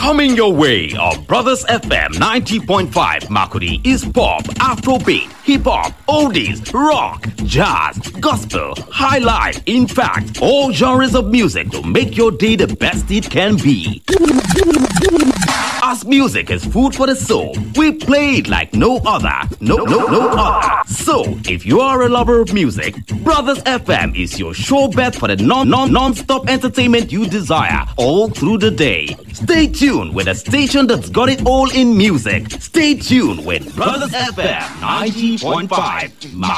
Coming your way on Brothers FM 90.5 Makudi is pop, Afrobeat, hip hop, oldies, rock, jazz, gospel, high life. In fact, all genres of music to make your day the best it can be. As music is food for the soul, we play it like no other. No other. So, if you are a lover of music, Brothers FM is your sure bet for the non-stop entertainment you desire all through the day. Stay tuned with a station that's got it all in music. Stay tuned with Brothers FM 90.5.